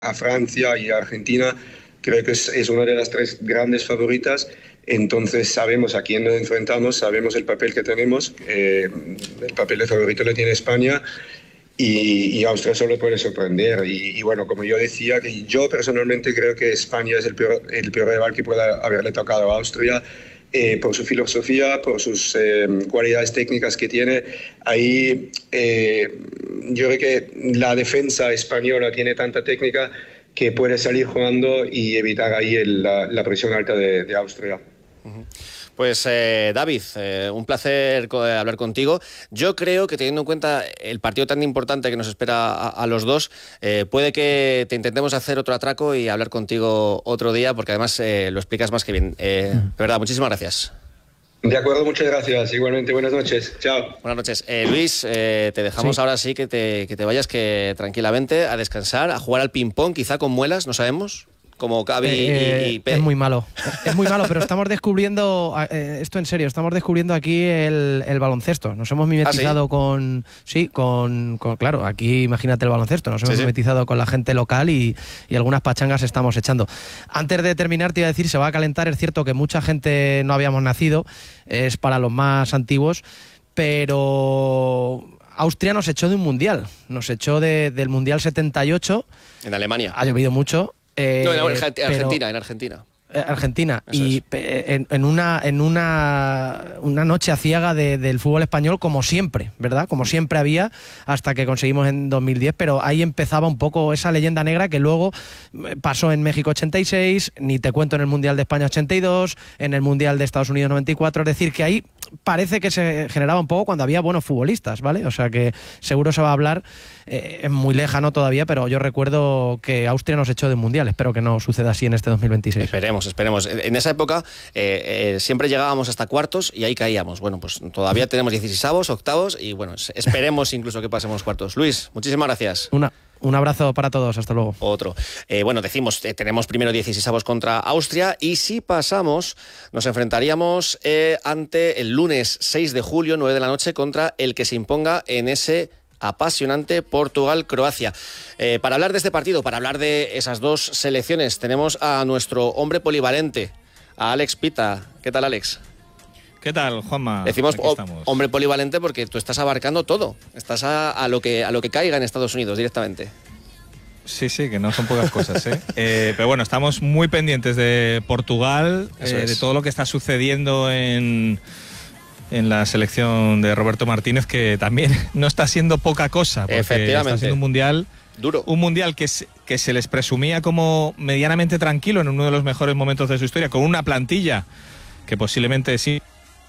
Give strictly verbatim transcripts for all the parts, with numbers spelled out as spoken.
a Francia y a Argentina. Creo que es, es una de las tres grandes favoritas. Entonces sabemos a quién nos enfrentamos, sabemos el papel que tenemos. Eh, el papel de favorito lo tiene España. Y, y Austria solo puede sorprender. Y, y bueno, como yo decía, que yo personalmente creo que España es el peor, el peor rival que pueda haberle tocado a Austria, eh, por su filosofía, por sus eh, cualidades técnicas que tiene. Ahí eh, yo creo que la defensa española tiene tanta técnica que puede salir jugando y evitar ahí el, la, la presión alta de, de Austria. Uh-huh. Pues eh, David, eh, un placer hablar contigo. Yo creo que teniendo en cuenta el partido tan importante que nos espera a, a los dos, eh, puede que te intentemos hacer otro atraco y hablar contigo otro día, porque además eh, lo explicas más que bien. Eh, de verdad, muchísimas gracias. De acuerdo, muchas gracias. Igualmente, buenas noches. Chao. Buenas noches. Eh, Luis, eh, te dejamos sí. ahora sí que te, que te vayas que tranquilamente a descansar, a jugar al ping-pong, quizá con muelas, no sabemos. Como Cavi eh, y, y es muy malo, es muy malo, pero estamos descubriendo, eh, esto en serio, estamos descubriendo aquí el, el baloncesto. Nos hemos mimetizado ¿Ah, sí? con, sí, con, con, claro, aquí imagínate el baloncesto, nos hemos sí, mimetizado sí. con la gente local y, y algunas pachangas estamos echando. Antes de terminar te iba a decir, se va a calentar, es cierto que mucha gente no habíamos nacido, es para los más antiguos, pero Austria nos echó de un mundial, nos echó de, del mundial setenta y ocho. En Alemania. Ha llovido mucho. Eh, no, en Argentina, pero, en Argentina. Argentina. Eso y es. en, en una en una una noche aciaga de, del fútbol español, como siempre, ¿verdad? Como siempre había, hasta que conseguimos en dos mil diez, pero ahí empezaba un poco esa leyenda negra que luego pasó en México ochenta y seis, ni te cuento en el Mundial de España ochenta y dos, en el Mundial de Estados Unidos noventa y cuatro, es decir, que ahí parece que se generaba un poco cuando había buenos futbolistas, ¿vale? O sea que seguro se va a hablar, eh, es muy lejano todavía, pero yo recuerdo que Austria nos echó del Mundial, espero que no suceda así en este dos mil veintiséis. Esperemos, esperemos. En esa época eh, eh, siempre llegábamos hasta cuartos y ahí caíamos. Bueno, pues todavía tenemos dieciseisavos, octavos y bueno, esperemos incluso que pasemos cuartos. Luis, muchísimas gracias. Una Un abrazo para todos, hasta luego. Otro. Eh, bueno, decimos, eh, tenemos primero dieciseisavos contra Austria y si pasamos, nos enfrentaríamos eh, ante el lunes seis de julio, nueve de la noche, contra el que se imponga en ese apasionante Portugal-Croacia. Eh, para hablar de este partido, para hablar de esas dos selecciones, tenemos a nuestro hombre polivalente, a Alex Pita. ¿Qué tal, Alex? ¿Qué tal, Juanma? Decimos o, hombre polivalente porque tú estás abarcando todo. Estás a, a, lo que, a lo que caiga en Estados Unidos directamente. Sí, sí, que no son pocas cosas, ¿eh? eh pero bueno, estamos muy pendientes de Portugal, eh, es. de todo lo que está sucediendo en, en la selección de Roberto Martínez, que también no está siendo poca cosa. Porque Efectivamente. Está siendo un mundial... Duro. Un mundial que se, que se les presumía como medianamente tranquilo en uno de los mejores momentos de su historia, con una plantilla que posiblemente sí...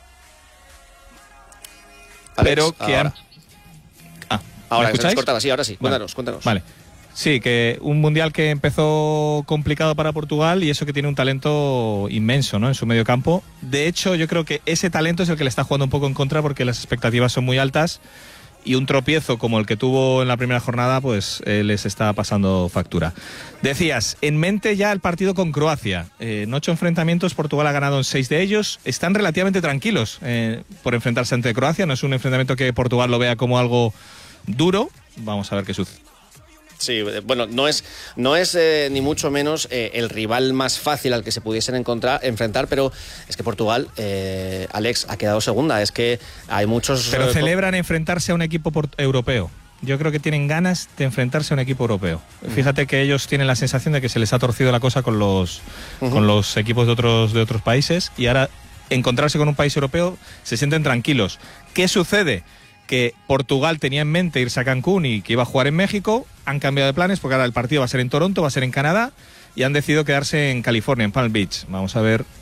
Alex, pero que ahora. Han... Ah, ahora ¿me escucháis? Cortaba, sí, ahora sí. Cuéntanos, vale. cuéntanos. Vale. Sí, que un mundial que empezó complicado para Portugal y eso que tiene un talento inmenso, ¿no?, en su medio campo. De hecho, yo creo que ese talento es el que le está jugando un poco en contra porque las expectativas son muy altas y un tropiezo como el que tuvo en la primera jornada pues eh, les está pasando factura. Decías, en mente ya el partido con Croacia. Eh, en ocho enfrentamientos Portugal ha ganado en seis de ellos. Están relativamente tranquilos eh, por enfrentarse ante Croacia. No es un enfrentamiento que Portugal lo vea como algo duro. Vamos a ver qué sucede. Sí, bueno, no es, no es eh, ni mucho menos eh, el rival más fácil al que se pudiesen encontrar, enfrentar, pero es que Portugal, eh, Alex, ha quedado segunda. Es que hay muchos... Pero eh, celebran enfrentarse a un equipo europeo. Yo creo que tienen ganas de enfrentarse a un equipo europeo. Uh-huh. Fíjate que ellos tienen la sensación de que se les ha torcido la cosa con los, uh-huh. con los equipos de otros, de otros países y ahora encontrarse con un país europeo se sienten tranquilos. ¿Qué sucede? Que Portugal tenía en mente irse a Cancún y que iba a jugar en México, han cambiado de planes porque ahora el partido va a ser en Toronto, va a ser en Canadá y han decidido quedarse en California, en Palm Beach. Vamos a ver.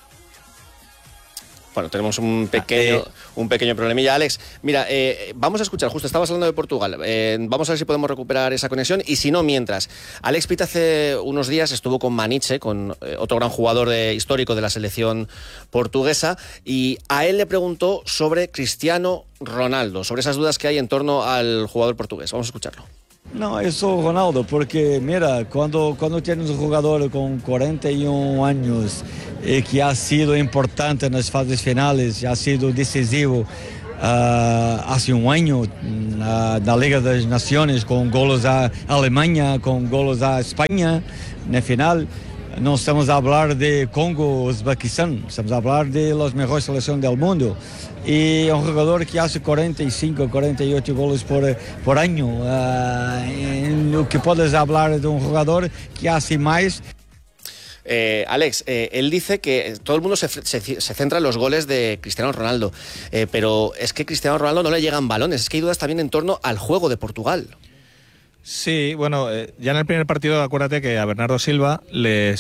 Bueno, tenemos un pequeño, eh, un pequeño problemilla, Alex. Mira, eh, vamos a escuchar, justo estabas hablando de Portugal, eh, vamos a ver si podemos recuperar esa conexión y si no, mientras. Alex Pita hace unos días estuvo con Maniche, con eh, otro gran jugador de, histórico de la selección portuguesa, y a él le preguntó sobre Cristiano Ronaldo, sobre esas dudas que hay en torno al jugador portugués. Vamos a escucharlo. No, eso Ronaldo, porque mira, cuando, cuando tienes un jugador con cuarenta y un años eh, que ha sido importante en las fases finales, ha sido decisivo hace un año en la Liga de las Naciones con goles a Alemania, con goles a España en la final. No estamos a hablar de Congo, Uzbekistán, estamos a hablar de las mejores selecciones del mundo. Y un jugador que hace cuarenta y cinco, cuarenta y ocho goles por, por año. Uh, en lo que puedes hablar de un jugador que hace más. Eh, Alex, eh, él dice que todo el mundo se, se, se centra en los goles de Cristiano Ronaldo, eh, pero es que Cristiano Ronaldo no le llegan balones, es que hay dudas también en torno al juego de Portugal. Sí, bueno, eh, ya en el primer partido acuérdate que a Bernardo Silva le...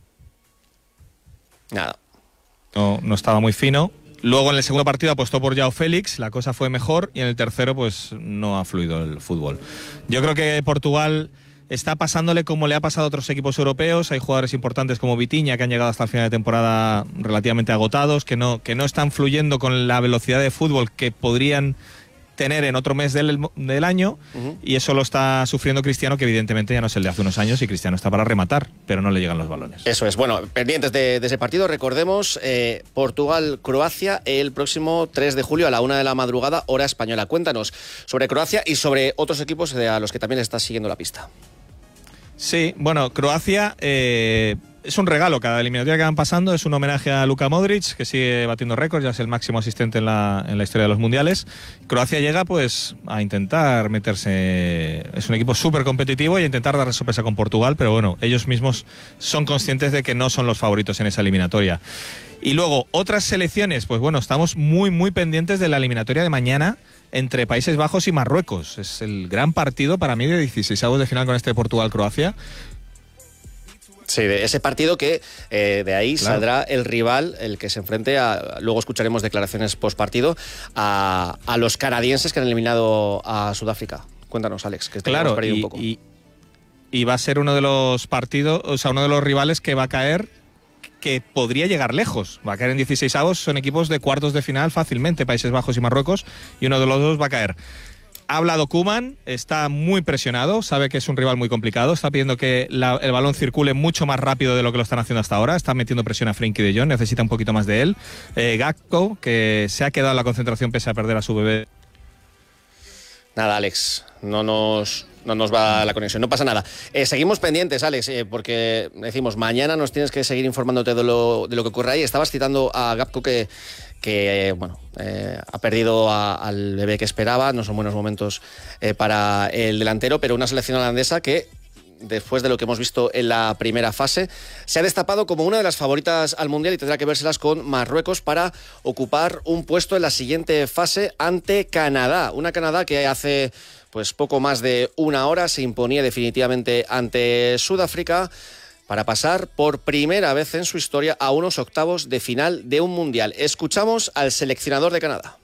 Nada. No, no estaba muy fino. Luego en el segundo partido apostó por Joao Félix, la cosa fue mejor, y en el tercero pues no ha fluido el fútbol. Yo creo que Portugal está pasándole como le ha pasado a otros equipos europeos. Hay jugadores importantes como Vitinha que han llegado hasta el final de temporada relativamente agotados, que no, que no están fluyendo con la velocidad de fútbol que podrían tener en otro mes del, del año, uh-huh. y eso lo está sufriendo Cristiano, que evidentemente ya no es el de hace unos años, y Cristiano está para rematar, pero no le llegan los balones. Eso es. Bueno, pendientes de, de ese partido, recordemos, eh, Portugal-Croacia el próximo tres de julio a la una de la madrugada, hora española. Cuéntanos sobre Croacia y sobre otros equipos a los que también le estás siguiendo la pista. Sí, bueno, Croacia... Eh, es un regalo, cada eliminatoria que van pasando es un homenaje a Luka Modric, que sigue batiendo récords, ya es el máximo asistente en la, en la historia de los mundiales. Croacia llega pues a intentar meterse, es un equipo súper competitivo, y a intentar dar sorpresa con Portugal, pero bueno, ellos mismos son conscientes de que no son los favoritos en esa eliminatoria. Y luego, otras selecciones, pues bueno, estamos muy muy pendientes de la eliminatoria de mañana entre Países Bajos y Marruecos. Es el gran partido para mí de dieciseisavos de final con este Portugal-Croacia. Sí, de ese partido que eh, de ahí claro. saldrá el rival, el que se enfrente a, luego escucharemos declaraciones post partido, a, a los canadienses que han eliminado a Sudáfrica. Cuéntanos, Alex, que claro, hemos perdido y, un poco. Y, y va a ser uno de los partidos, o sea, uno de los rivales que va a caer, que podría llegar lejos. Va a caer en dieciseisavos, son equipos de cuartos de final fácilmente, Países Bajos y Marruecos, y uno de los dos va a caer. Ha hablado Koeman, está muy presionado, sabe que es un rival muy complicado, está pidiendo que la, el balón circule mucho más rápido de lo que lo están haciendo hasta ahora, está metiendo presión a Frenkie de Jong, necesita un poquito más de él. Eh, Gakpo, que se ha quedado en la concentración pese a perder a su bebé. Nada, Alex, no nos, no nos va la conexión, no pasa nada. Eh, seguimos pendientes, Alex, eh, porque decimos, mañana nos tienes que seguir informándote de lo, de lo que ocurre ahí. Estabas citando a Gakpo que... que eh, bueno, eh, ha perdido a, al bebé que esperaba, no son buenos momentos eh, para el delantero, pero una selección holandesa que, después de lo que hemos visto en la primera fase, se ha destapado como una de las favoritas al Mundial y tendrá que vérselas con Marruecos para ocupar un puesto en la siguiente fase ante Canadá. Una Canadá que hace pues poco más de una hora se imponía definitivamente ante Sudáfrica, para pasar por primera vez en su historia a unos octavos de final de un Mundial. Escuchamos al seleccionador de Canadá.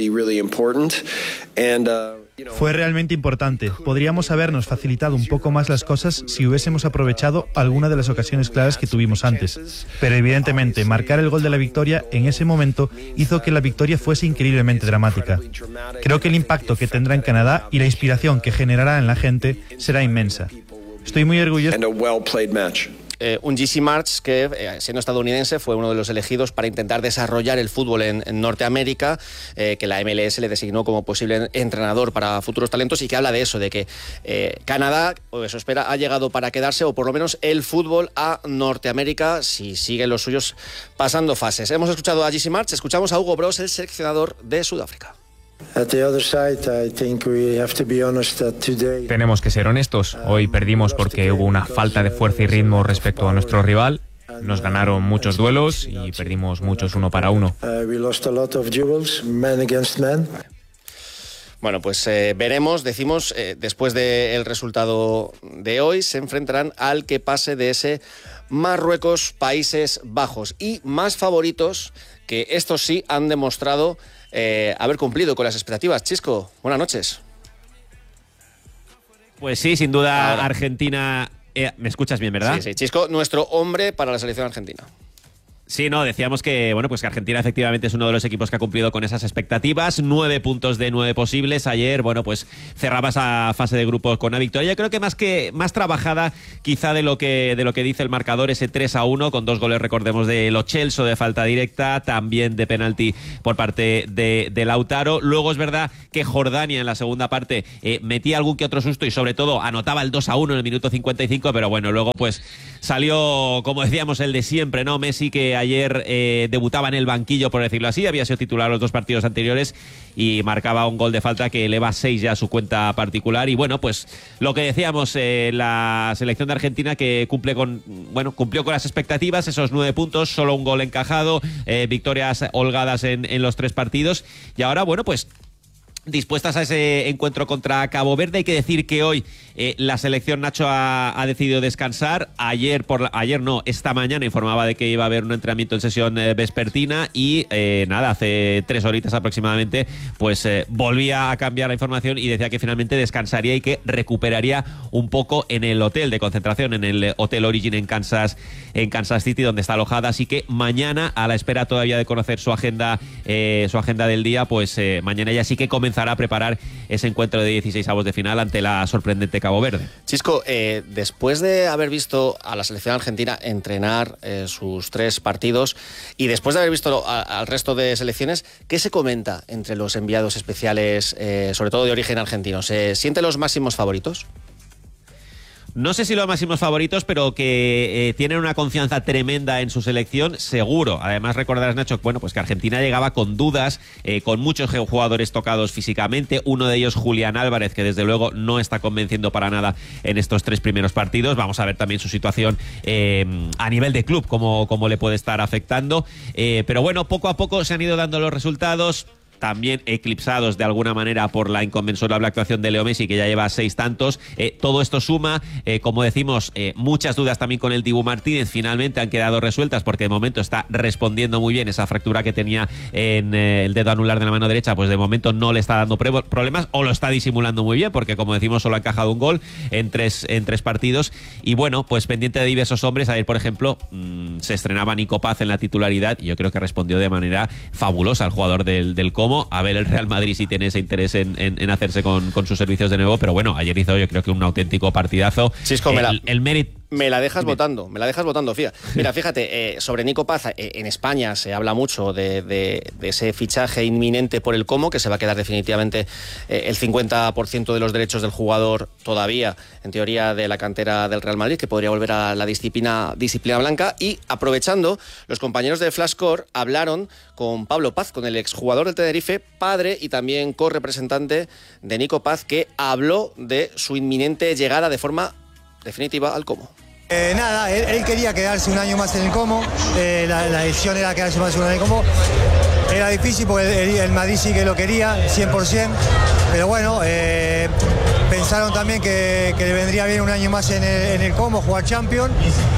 Fue realmente importante. Podríamos habernos facilitado un poco más las cosas si hubiésemos aprovechado alguna de las ocasiones claras que tuvimos antes. Pero evidentemente, marcar el gol de la victoria en ese momento hizo que la victoria fuese increíblemente dramática. Creo que el impacto que tendrá en Canadá y la inspiración que generará en la gente será inmensa. Estoy muy orgulloso. Eh, un Jesse Marsch que, eh, siendo estadounidense, fue uno de los elegidos para intentar desarrollar el fútbol en, en Norteamérica, eh, que la M L S le designó como posible entrenador para futuros talentos, y que habla de eso, de que eh, Canadá, o eso espera, ha llegado para quedarse, o por lo menos el fútbol a Norteamérica, si siguen los suyos pasando fases. Hemos escuchado a Jesse Marsch, escuchamos a Hugo Broos, el seleccionador de Sudáfrica. Tenemos que ser honestos. Hoy perdimos porque hubo una falta de fuerza y ritmo respecto a nuestro rival. Nos ganaron muchos duelos y perdimos muchos uno para uno. Bueno, pues eh, veremos, decimos, eh, después del resultado de hoy, se enfrentarán al que pase de ese Marruecos, Países Bajos, y más favoritos, que estos sí han demostrado Eh, haber cumplido con las expectativas. Chisco, buenas noches. Pues sí, sin duda. Ahora. Argentina... Eh, ¿Me escuchas bien, verdad? Sí, sí. Chisco, nuestro hombre para la selección argentina. Sí, no, decíamos que bueno, pues que Argentina efectivamente es uno de los equipos que ha cumplido con esas expectativas. Nueve puntos de nueve posibles. Ayer, bueno, pues cerraba esa fase de grupos con una victoria. Yo creo que más que más trabajada quizá de lo que de lo que dice el marcador, ese tres a uno, con dos goles, recordemos, de Lo Celso de falta directa, también de penalti por parte de, de Lautaro. Luego es verdad que Jordania en la segunda parte eh, metía algún que otro susto y sobre todo anotaba el dos a uno en el minuto cincuenta y cinco, pero bueno, luego pues salió, como decíamos, el de siempre, ¿no? Messi, que ayer eh, debutaba en el banquillo, por decirlo así, había sido titular los dos partidos anteriores y marcaba un gol de falta que eleva a seis ya a su cuenta particular. Y bueno, pues lo que decíamos, eh, la selección de Argentina que cumple con, bueno, cumplió con las expectativas, esos nueve puntos, solo un gol encajado, eh, victorias holgadas en, en los tres partidos. Y ahora, bueno, pues dispuestas a ese encuentro contra Cabo Verde. Hay que decir que hoy eh, la selección, Nacho, ha, ha decidido descansar. Ayer, por la, ayer no, esta mañana informaba de que iba a haber un entrenamiento en sesión eh, vespertina y eh, nada, hace tres horitas aproximadamente, pues eh, volvía a cambiar la información y decía que finalmente descansaría y que recuperaría un poco en el hotel de concentración, en el Hotel Origin en Kansas, en Kansas City, donde está alojada. Así que mañana, a la espera todavía de conocer su agenda, eh, su agenda del día, pues eh, mañana ya sí que comenzará a preparar ese encuentro de dieciseisavos de final ante la sorprendente Cabo Verde. Chisco, eh, después de haber visto a la selección argentina entrenar eh, sus tres partidos y después de haber visto a, al resto de selecciones, ¿qué se comenta entre los enviados especiales, eh, sobre todo de origen argentino? ¿Se sienten los máximos favoritos? No sé si los máximos favoritos, pero que eh, tienen una confianza tremenda en su selección, seguro. Además, recordarás, Nacho, bueno, pues que Argentina llegaba con dudas, eh, con muchos jugadores tocados físicamente. Uno de ellos, Julián Álvarez, que desde luego no está convenciendo para nada en estos tres primeros partidos. Vamos a ver también su situación eh, a nivel de club, cómo, cómo le puede estar afectando. Eh, pero bueno, poco a poco se han ido dando los resultados, también eclipsados de alguna manera por la inconmensurable actuación de Leo Messi, que ya lleva seis tantos. Eh, todo esto suma, eh, como decimos, eh, muchas dudas también con el Dibu Martínez. Finalmente han quedado resueltas porque de momento está respondiendo muy bien. Esa fractura que tenía en eh, el dedo anular de la mano derecha, pues de momento no le está dando problemas, o lo está disimulando muy bien, porque como decimos solo ha encajado un gol en tres, en tres partidos. Y bueno, pues pendiente de diversos hombres. Ayer, por ejemplo, mmm, se estrenaba Nico Paz en la titularidad y yo creo que respondió de manera fabulosa al jugador del, del Como. A ver el Real Madrid si tiene ese interés en, en, en hacerse con, con sus servicios de nuevo, pero bueno, ayer hizo yo creo que un auténtico partidazo. Chisco, el, me la, el mérito. Me la dejas votando, me la dejas votando, fíjate. Mira, fíjate, eh, sobre Nico Paz, eh, en España se habla mucho de, de, de ese fichaje inminente por el Como, que se va a quedar definitivamente eh, el cincuenta por ciento de los derechos del jugador todavía, en teoría, de la cantera del Real Madrid, que podría volver a la disciplina, disciplina blanca. Y aprovechando, los compañeros de Flashcore hablaron con Pablo Paz, con el exjugador del Tenerife, padre y también co-representante de Nico Paz, que habló de su inminente llegada de forma definitiva al Como. Eh, nada, él, él quería quedarse un año más en el Como, eh, la, la decisión era quedarse más un año en el Como. Era difícil porque el, el Madrid sí que lo quería, cien por ciento, pero bueno, eh, pensaron también que, que le vendría bien un año más en el, en el Como, jugar Champions,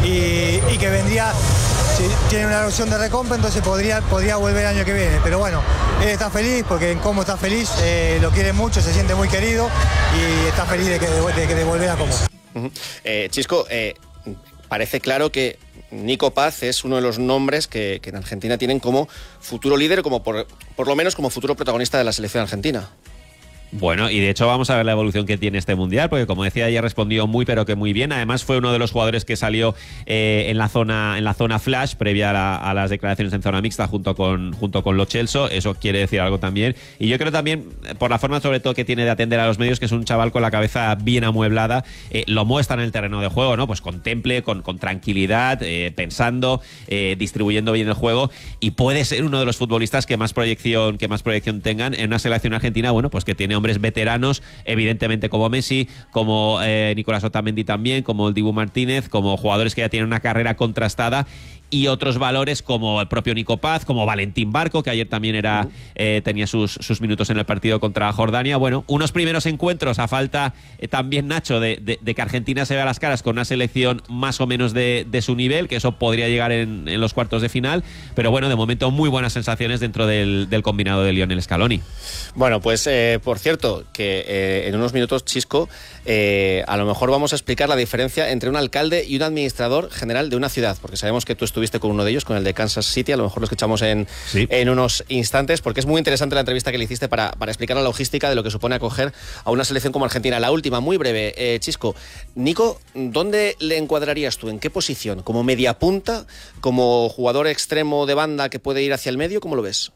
y, y que vendría, si tiene una opción de recompra, entonces podría, podría volver el año que viene. Pero bueno, él está feliz porque en Como está feliz, eh, lo quiere mucho, se siente muy querido y está feliz de, que, de, de volver a Como. Uh-huh. eh, Chisco, eh, parece claro que Nico Paz es uno de los nombres que, que en Argentina tienen como futuro líder, como por, por lo menos como futuro protagonista de la selección argentina. Bueno, y de hecho vamos a ver la evolución que tiene este Mundial, porque como decía, ya respondió muy pero que muy bien. Además fue uno de los jugadores que salió eh, en la zona en la zona flash previa a, la, a las declaraciones en zona mixta junto con junto con Lo Celso. Eso quiere decir algo también. Y yo creo también, por la forma sobre todo que tiene de atender a los medios, que es un chaval con la cabeza bien amueblada. Eh, lo muestra en el terreno de juego, ¿no? Pues con temple, con, con tranquilidad, eh, pensando, eh, distribuyendo bien el juego, y puede ser uno de los futbolistas que más proyección que más proyección tengan en una selección argentina, bueno, pues que tiene hombres veteranos, evidentemente como Messi, como eh, Nicolás Otamendi también, como el Dibu Martínez, como jugadores que ya tienen una carrera contrastada, y otros valores como el propio Nico Paz, como Valentín Barco, que ayer también era eh, tenía sus, sus minutos en el partido contra Jordania. Bueno, unos primeros encuentros a falta eh, también, Nacho, de, de, de que Argentina se vea las caras con una selección más o menos de, de su nivel, que eso podría llegar en, en los cuartos de final, pero bueno, de momento muy buenas sensaciones dentro del, del combinado de Lionel Scaloni. Bueno, pues eh, por cierto, que eh, en unos minutos, Chisco, eh, a lo mejor vamos a explicar la diferencia entre un alcalde y un administrador general de una ciudad, porque sabemos que tú estuviste estuviste con uno de ellos, con el de Kansas City, a lo mejor lo escuchamos en, sí. en unos instantes, porque es muy interesante la entrevista que le hiciste para, para explicar la logística de lo que supone acoger a una selección como Argentina. La última, muy breve, eh, Chisco. Nico, ¿dónde le encuadrarías tú? ¿En qué posición? ¿Como media punta? ¿Como jugador extremo de banda que puede ir hacia el medio? ¿Cómo lo ves?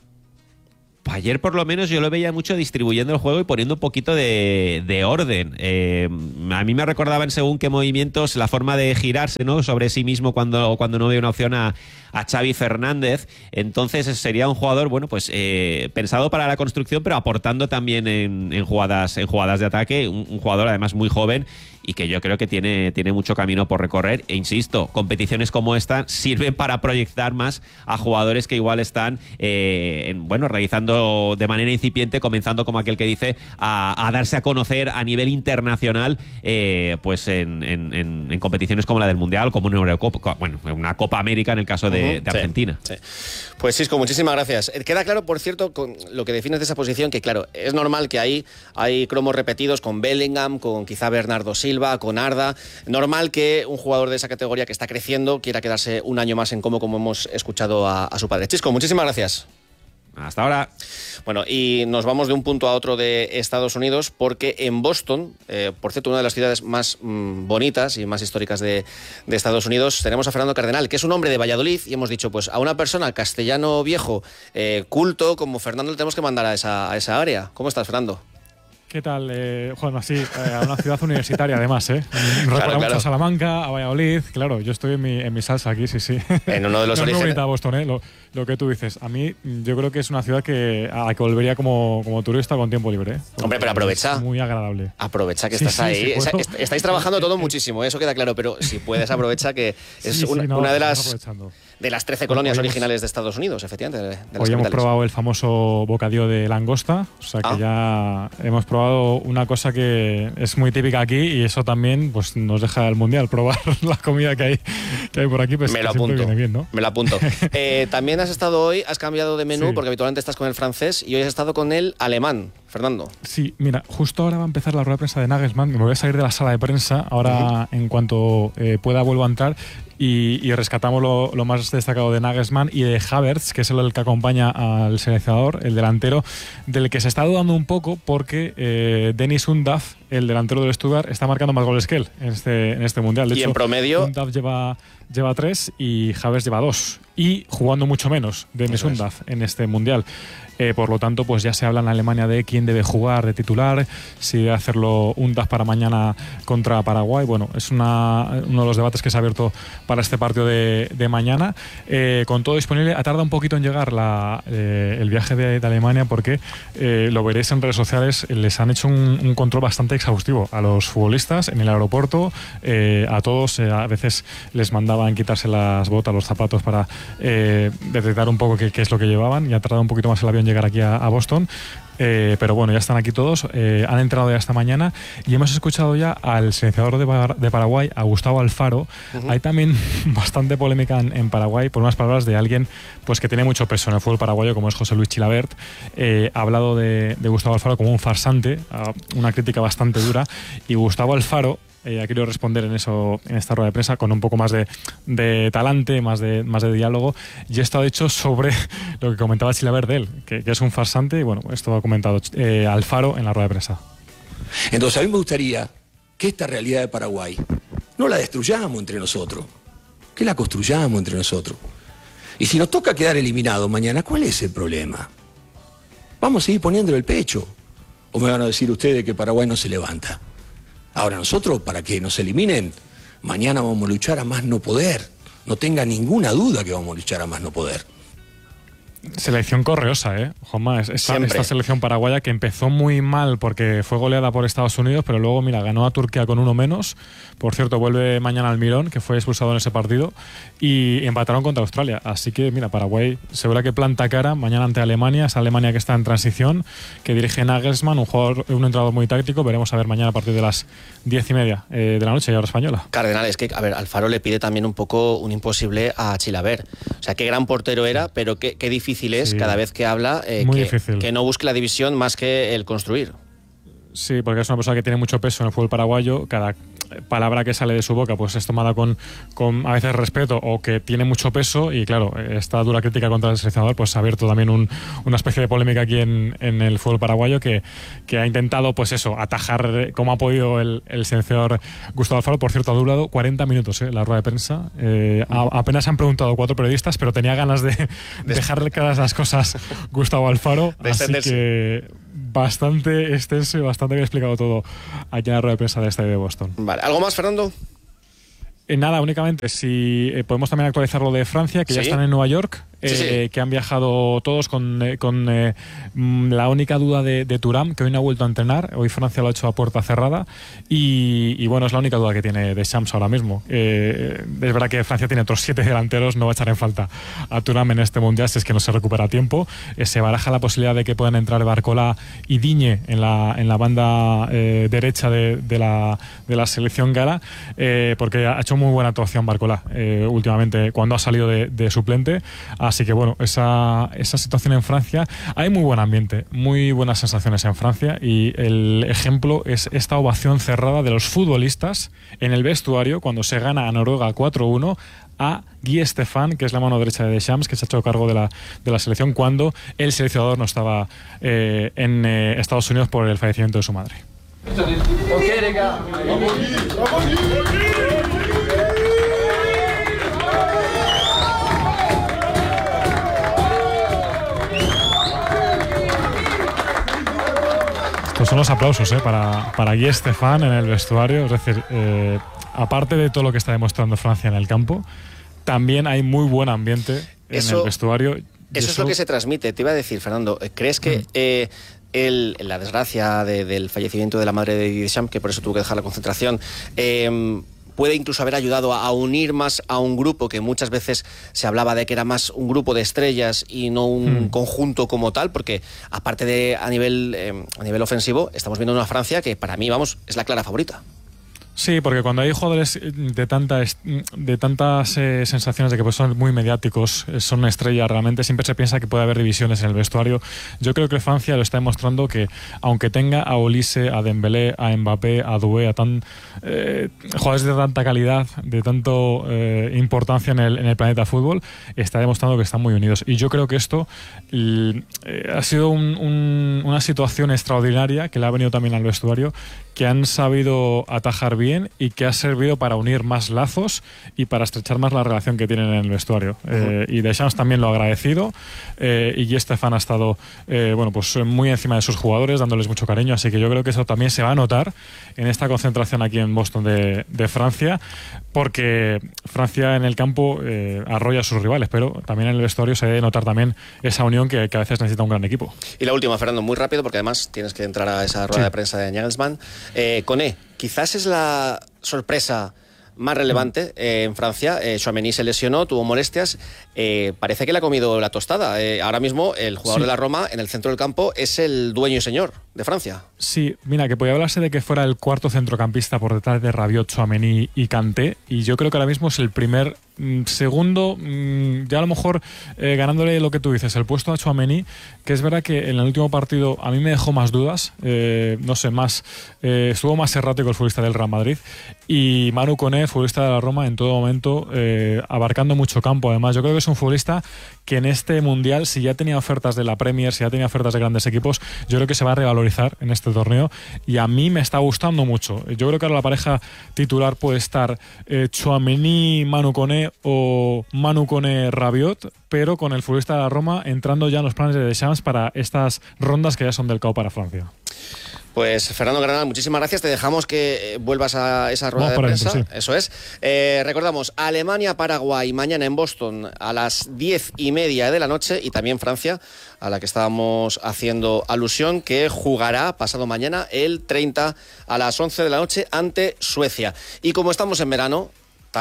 Ayer por lo menos yo lo veía mucho distribuyendo el juego y poniendo un poquito de, de orden. Eh, a mí me recordaban según qué movimientos la forma de girarse, ¿no?, sobre sí mismo cuando, cuando no ve una opción a, a Xavi Fernández. Entonces sería un jugador, bueno, pues eh, pensado para la construcción, pero aportando también en, en, jugadas, en jugadas de ataque. Un, un jugador además muy joven y que yo creo que tiene, tiene mucho camino por recorrer. E insisto, competiciones como esta sirven para proyectar más a jugadores que igual están eh, en, bueno, realizando de manera incipiente, comenzando como aquel que dice a, a darse a conocer a nivel internacional, eh, pues en, en, en competiciones como la del Mundial, como una Eurocopa, bueno, una Copa América en el caso de, uh-huh. de Argentina. Sí, sí. Pues Xisco, muchísimas gracias. Queda claro, por cierto, con lo que defines de esa posición, que claro, es normal que ahí hay cromos repetidos con Bellingham, con quizá Bernardo Silva, con Arda. Normal que un jugador de esa categoría que está creciendo quiera quedarse un año más en Como, como hemos escuchado a, a su padre. Xisco, muchísimas gracias. Hasta ahora. Bueno, y nos vamos de un punto a otro de Estados Unidos, porque en Boston, eh, por cierto, una de las ciudades más mmm, bonitas y más históricas de, de Estados Unidos, tenemos a Fernando Cardenal, que es un hombre de Valladolid, y hemos dicho, pues a una persona castellano viejo, eh, culto, como Fernando, le tenemos que mandar a esa, a esa área. ¿Cómo estás, Fernando? ¿Qué tal, eh, Juan? Así, eh, a una ciudad universitaria, además, ¿eh? Recuerda claro, mucho claro. a Salamanca, a Valladolid. Claro, yo estoy en mi, en mi salsa aquí, sí, sí. En uno de los no, orígenes. Es muy bonita Boston, ¿eh? Lo, lo que tú dices. A mí, yo creo que es una ciudad que, a la que volvería como, como turista con tiempo libre, ¿eh? Hombre, pero aprovecha. Es muy agradable. Aprovecha que sí, estás sí, ahí. sí, Esa, est estáis trabajando todo muchísimo, eso queda claro, pero si puedes, aprovecha que es sí, una, sí, no, una de las de las trece colonias hoy originales hemos, de Estados Unidos, efectivamente. De, de hoy hemos capitales. probado el famoso bocadillo de langosta, o sea que ah. ya hemos probado una cosa que es muy típica aquí y eso también pues nos deja el mundial probar la comida que hay, que hay por aquí. Pues me lo apunto, viene bien, ¿no? me lo apunto. eh, también has estado hoy, has cambiado de menú, sí. porque habitualmente estás con el francés y hoy has estado con el alemán. Fernando. Sí, mira, justo ahora va a empezar la rueda de prensa de Nagelsmann. Me voy a salir de la sala de prensa. Ahora, uh-huh. en cuanto eh, pueda, vuelvo a entrar y, y rescatamos lo, lo más destacado de Nagelsmann y de Havertz, que es el que acompaña al seleccionador, el delantero, del que se está dudando un poco porque eh, Dennis Undav, el delantero del Stuttgart, está marcando más goles que él en este, en este mundial. De y hecho, en promedio. Undav lleva, lleva tres y Havertz lleva dos. Y jugando mucho menos Dennis Undav en este mundial. Eh, por lo tanto, pues ya se habla en Alemania de quién debe jugar de titular, si debe hacerlo Undav para mañana contra Paraguay. Bueno, es una, uno de los debates que se ha abierto para este partido de, de mañana. Eh, con todo disponible, ha tardado un poquito en llegar la, eh, el viaje de, de Alemania porque, eh, lo veréis en redes sociales, les han hecho un, un control bastante exhaustivo a los futbolistas en el aeropuerto, eh, a todos. Eh, a veces les mandaban quitarse las botas, los zapatos para eh, detectar un poco qué, qué es lo que llevaban, y ha tardado un poquito más el avión llegar aquí a, a Boston, eh, pero bueno, ya están aquí todos, eh, han entrado ya esta mañana y hemos escuchado ya al seleccionador de, Bar de Paraguay, a Gustavo Alfaro. Uh-huh. Hay también bastante polémica en, en Paraguay por unas palabras de alguien pues que tiene mucho peso en el fútbol paraguayo, como es José Luis Chilabert. Eh, ha hablado de, de Gustavo Alfaro como un farsante, una crítica bastante dura, y Gustavo Alfaro Eh, ha querido responder en eso, en esta rueda de prensa, con un poco más de, de talante, más de, más de diálogo, y esto ha dicho sobre lo que comentaba Chilabert de él, que, que es un farsante, y bueno, esto ha comentado eh, Alfaro en la rueda de prensa. Entonces a mí me gustaría que esta realidad de Paraguay no la destruyamos entre nosotros, que la construyamos entre nosotros. Y si nos toca quedar eliminados mañana, ¿cuál es el problema? Vamos a seguir poniéndole el pecho, o me van a decir ustedes que Paraguay no se levanta. Ahora nosotros, para que nos eliminen, mañana vamos a luchar a más no poder. No tenga ninguna duda que vamos a luchar a más no poder. Selección correosa, ¿eh? Juanma, esta, esta selección paraguaya que empezó muy mal porque fue goleada por Estados Unidos, pero luego, mira, ganó a Turquía con uno menos. Por cierto, vuelve mañana Almirón, que fue expulsado en ese partido, y empataron contra Australia. Así que, mira, Paraguay seguro que planta cara mañana ante Alemania, esa Alemania que está en transición, que dirige Nagelsmann, un jugador, un entrenador muy táctico. Veremos a ver mañana a partir de las diez y media eh, de la noche, y hora española. Cardenal, es que, a ver, Alfaro le pide también un poco un imposible a Chilabert. O sea, qué gran portero era, pero qué, qué difícil es sí. cada vez que habla eh, que, que no busque la división más que el construir. Sí, porque es una persona que tiene mucho peso en el fútbol paraguayo. Cada, palabra que sale de su boca pues es tomada con, con a veces respeto o que tiene mucho peso, y claro, esta dura crítica contra el seleccionador pues ha abierto también un, una especie de polémica aquí en, en el fútbol paraguayo que, que ha intentado pues eso, atajar como ha podido el, el seleccionador Gustavo Alfaro. Por cierto, ha durado cuarenta minutos ¿eh? la rueda de prensa, eh, a, apenas han preguntado cuatro periodistas, pero tenía ganas de, de dejarle claras las cosas Gustavo Alfaro, de así que bastante extenso y bastante bien explicado todo aquí en la rueda de prensa de estadio de Boston. Vale, ¿algo más, Fernando? Eh, nada, únicamente si eh, podemos también actualizar lo de Francia, que ¿Sí? ya están en Nueva York. Eh, sí, sí. Que han viajado todos con, eh, con eh, la única duda de, de Thuram, que hoy no ha vuelto a entrenar. Hoy Francia lo ha hecho a puerta cerrada y, y bueno, es la única duda que tiene Deschamps ahora mismo. Eh, es verdad que Francia tiene otros siete delanteros, no va a echar en falta a Thuram en este mundial si es que no se recupera a tiempo. Eh, se baraja la posibilidad de que puedan entrar Barcola y Digne en la, en la banda eh, derecha de, de, la, de la selección gala, eh, porque ha hecho muy buena actuación Barcola eh, últimamente cuando ha salido de, de suplente. Así que bueno, esa, esa situación en Francia, hay muy buen ambiente, muy buenas sensaciones en Francia, y el ejemplo es esta ovación cerrada de los futbolistas en el vestuario cuando se gana a Noruega cuatro uno a Guy Stefan, que es la mano derecha de Deschamps, que se ha hecho cargo de la, de la selección cuando el seleccionador no estaba eh, en eh, Estados Unidos por el fallecimiento de su madre. Estos son los aplausos ¿eh? para, para Guy Stefan en el vestuario. Es decir, eh, aparte de todo lo que está demostrando Francia en el campo, también hay muy buen ambiente eso, en el vestuario. Eso, eso es lo que se transmite. Te iba a decir, Fernando, ¿crees que mm. eh, el, la desgracia de, del fallecimiento de la madre de Deschamps, que por eso tuvo que dejar la concentración, eh, puede incluso haber ayudado a, a unir más a un grupo que muchas veces se hablaba de que era más un grupo de estrellas y no un mm. conjunto como tal? Porque aparte de a nivel, eh, a nivel ofensivo, estamos viendo una Francia que para mí, vamos, es la clara favorita. Sí, porque cuando hay jugadores de, tanta, de tantas eh, sensaciones de que pues son muy mediáticos, son estrellas realmente, siempre se piensa que puede haber divisiones en el vestuario. Yo creo que Francia lo está demostrando que, aunque tenga a Olise, a Dembélé, a Mbappé, a Doué, a tan, eh, jugadores de tanta calidad, de tanto eh, importancia en el, en el planeta fútbol, está demostrando que están muy unidos. Y yo creo que esto eh, ha sido un, un, una situación extraordinaria que le ha venido también al vestuario, que han sabido atajar bien y que ha servido para unir más lazos y para estrechar más la relación que tienen en el vestuario. Uh-huh. Eh, y Deschamps también lo ha agradecido, eh, y Guy Stefan ha estado eh, bueno, pues muy encima de sus jugadores, dándoles mucho cariño, así que yo creo que eso también se va a notar en esta concentración aquí en Boston de, de Francia, porque Francia en el campo eh, arrolla a sus rivales, pero también en el vestuario se debe notar también esa unión que, que a veces necesita un gran equipo. Y la última, Fernando, muy rápido, porque además tienes que entrar a esa rueda sí. de prensa de Nagelsmann. Eh, Koné, quizás es la sorpresa más relevante eh, en Francia. eh, Tchouaméni se lesionó, tuvo molestias, eh, parece que le ha comido la tostada. Eh, ahora mismo el jugador sí. de la Roma en el centro del campo es el dueño y señor de Francia. Sí, mira, que podía hablarse de que fuera el cuarto centrocampista por detrás de Rabiot, Tchouaméni y Kanté, y yo creo que ahora mismo es el primer, mmm, segundo, mmm, ya a lo mejor eh, ganándole lo que tú dices, el puesto a Tchouaméni, que es verdad que en el último partido a mí me dejó más dudas, eh, no sé, más eh, estuvo más errático el futbolista del Real Madrid, y Manu Koné, futbolista de la Roma, en todo momento eh, abarcando mucho campo. Además, yo creo que es un futbolista que en este Mundial, si ya tenía ofertas de la Premier, si ya tenía ofertas de grandes equipos, yo creo que se va a revalorizar en este torneo, y a mí me está gustando mucho. Yo creo que ahora la pareja titular puede estar eh, Tchouaméni, Manu Koné o Manu Koné, Rabiot, pero con el futbolista de la Roma entrando ya en los planes de Deschamps para estas rondas que ya son del C A O para Francia. Pues Fernando Granada, muchísimas gracias. Te dejamos que vuelvas a esa rueda Vamos de prensa. Dentro, sí. Eso es. Eh, recordamos, Alemania-Paraguay mañana en Boston a las diez y media de la noche, y también Francia, a la que estábamos haciendo alusión, que jugará pasado mañana el treinta a las once de la noche ante Suecia. Y como estamos en verano, también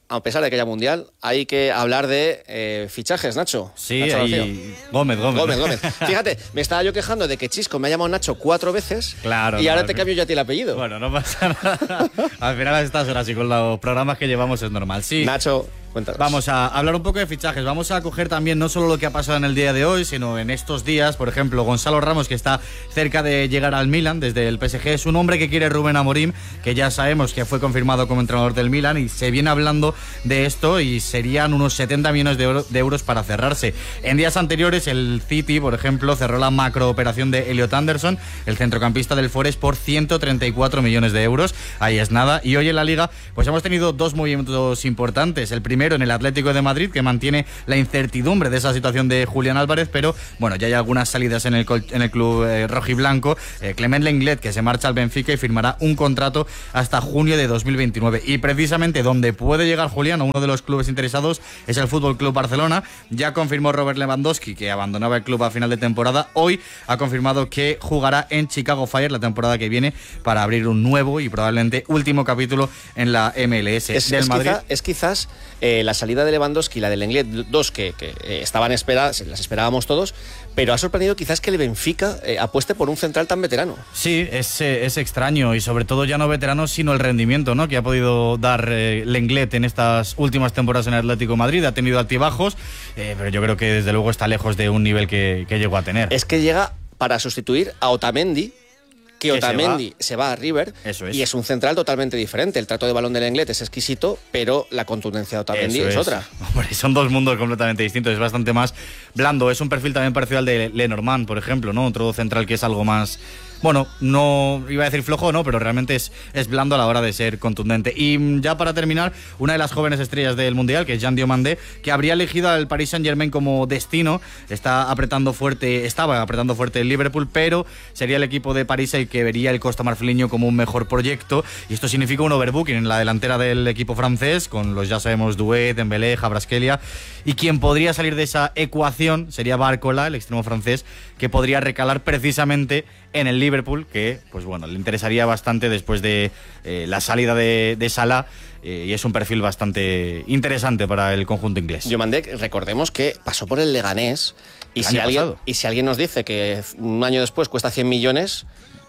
a pesar de que haya mundial, hay que hablar de eh, fichajes, Nacho. Sí, Nacho y... Gómez, Gómez. Gómez, Gómez. Fíjate, me estaba yo quejando de que Chisco me ha llamado Nacho cuatro veces claro, y ahora no, te cambio yo a ti el apellido. Bueno, no pasa nada. Al final a estas horas y con los programas que llevamos es normal. Sí. Nacho, cuéntanos. Vamos a hablar un poco de fichajes. Vamos a coger también no solo lo que ha pasado en el día de hoy, sino en estos días. Por ejemplo, Gonzalo Ramos, que está cerca de llegar al Milan desde el P S G. Es un hombre que quiere Rubén Amorim, que ya sabemos que fue confirmado como entrenador del Milan, y se viene hablando de esto y serían unos setenta millones de, euro, de euros para cerrarse. En días anteriores el City, por ejemplo, cerró la macrooperación de Elliot Anderson, el centrocampista del Forest, por ciento treinta y cuatro millones de euros. Ahí es nada. Y hoy en la Liga pues hemos tenido dos movimientos importantes. El primero en el Atlético de Madrid, que mantiene la incertidumbre de esa situación de Julián Álvarez, pero bueno, ya hay algunas salidas en el, en el club eh, rojiblanco. Eh, Clement Lenglet, que se marcha al Benfica y firmará un contrato hasta junio de dos mil veintinueve. Y precisamente donde puede llegar Julián, uno de los clubes interesados, es el Fútbol Club Barcelona. Ya confirmó Robert Lewandowski que abandonaba el club a final de temporada. Hoy ha confirmado que jugará en Chicago Fire la temporada que viene para abrir un nuevo y probablemente último capítulo en la M L S es, del es Madrid. Quizá, es quizás eh, la salida de Lewandowski y la de Lenglet, dos que, que eh, estaban esperadas, las esperábamos todos, pero ha sorprendido quizás que el Benfica eh, apueste por un central tan veterano. Sí, es, es extraño, y sobre todo ya no veterano, sino el rendimiento, ¿no?, que ha podido dar eh, Lenglet en estas últimas temporadas en el Atlético de Madrid. Ha tenido altibajos, eh, pero yo creo que desde luego está lejos de un nivel que, que llegó a tener. Es que llega para sustituir a Otamendi, que Otamendi se va. se va a River. Eso es. Y es un central totalmente diferente. El trato de balón de Lenglet es exquisito, pero la contundencia de Otamendi es, es otra. Hombre, son dos mundos completamente distintos. Es bastante más blando. Es un perfil también parecido al de Lenormand, por ejemplo, ¿no? Otro central que es algo más... Bueno, no iba a decir flojo, no, pero realmente es, es blando a la hora de ser contundente. Y ya para terminar, una de las jóvenes estrellas del Mundial, que es Jean Diomandé, que habría elegido al Paris Saint-Germain como destino, está apretando fuerte, estaba apretando fuerte el Liverpool, pero sería el equipo de París el que vería el Costa Marfileño como un mejor proyecto, y esto significa un overbooking en la delantera del equipo francés, con los ya sabemos Doué, Dembélé, Kvaratskhelia, y quien podría salir de esa ecuación sería Barcola, el extremo francés, que podría recalar precisamente en el Liverpool, que pues bueno, le interesaría bastante después de eh, la salida de, de Salah, eh, y es un perfil bastante interesante para el conjunto inglés. Diomandé, recordemos que pasó por el Leganés, y si, alguien, y si alguien nos dice que un año después cuesta cien millones...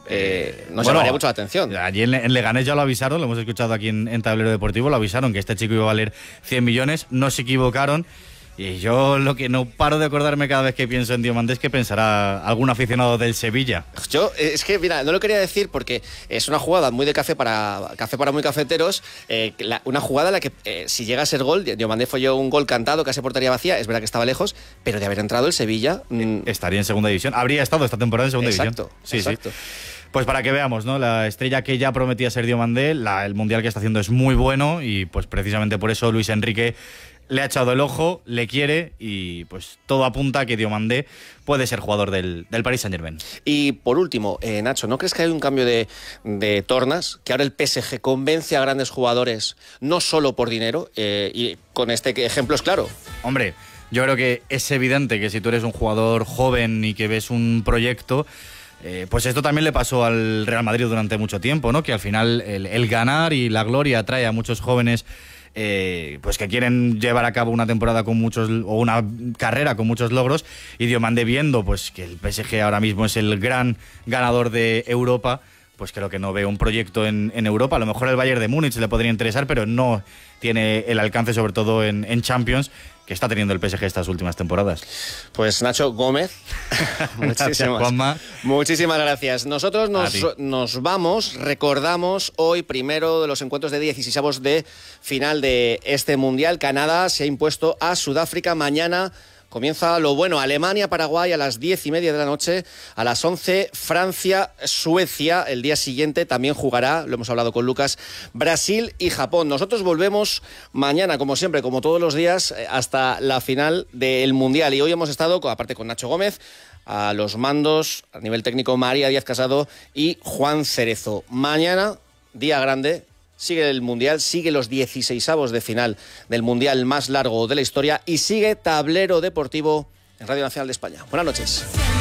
Eh, nos bueno, llamaría mucho la atención. Allí en, en Leganés ya lo avisaron, lo hemos escuchado aquí en, en Tablero Deportivo, lo avisaron que este chico iba a valer cien millones, no se equivocaron. Y yo lo que no paro de acordarme cada vez que pienso en Diomandé es que pensará algún aficionado del Sevilla. Yo, es que, mira, no lo quería decir porque es una jugada muy de café para café para muy cafeteros, eh, la, una jugada en la que eh, si llega a ser gol, Diomandé folló un gol cantado, casi portería vacía, es verdad que estaba lejos, pero de haber entrado el Sevilla... Mmm... Estaría en segunda división, habría estado esta temporada en segunda exacto, división. Sí, exacto. Sí. Pues para que veamos, ¿no? La estrella que ya prometía ser Diomandé, la, el mundial que está haciendo es muy bueno, y pues precisamente por eso Luis Enrique le ha echado el ojo, le quiere, y pues todo apunta a que Diomandé puede ser jugador del, del Paris Saint-Germain. Y por último, eh, Nacho, ¿no crees que hay un cambio de, de tornas? Que ahora el P S G convence a grandes jugadores no solo por dinero, eh, y con este ejemplo es claro. Hombre, yo creo que es evidente que si tú eres un jugador joven y que ves un proyecto... Eh, pues esto también le pasó al Real Madrid durante mucho tiempo, ¿no? Que al final el, el ganar y la gloria atrae a muchos jóvenes eh, pues que quieren llevar a cabo una temporada con muchos, o una carrera con muchos logros, y Diomandé, viendo pues que el P S G ahora mismo es el gran ganador de Europa, pues creo que no ve un proyecto en, en Europa. A lo mejor el Bayern de Múnich le podría interesar, pero no tiene el alcance, sobre todo en, en Champions, que está teniendo el P S G estas últimas temporadas. Pues Nacho Gómez, muchísimas, Juanma. muchísimas gracias. Nosotros nos, nos vamos, recordamos hoy primero de los encuentros de dieciseisavos de final de este Mundial. Canadá se ha impuesto a Sudáfrica. Mañana comienza lo bueno, Alemania, Paraguay a las diez y media de la noche, a las once Francia, Suecia, el día siguiente también jugará, lo hemos hablado con Lucas, Brasil y Japón. Nosotros volvemos mañana, como siempre, como todos los días, hasta la final del Mundial, y hoy hemos estado, aparte con Nacho Gómez, a los mandos, a nivel técnico, María Díaz Casado y Juan Cerezo. Mañana, día grande, sigue el Mundial, sigue los dieciseisavos de final del Mundial más largo de la historia, y sigue Tablero Deportivo en Radio Nacional de España. Buenas noches.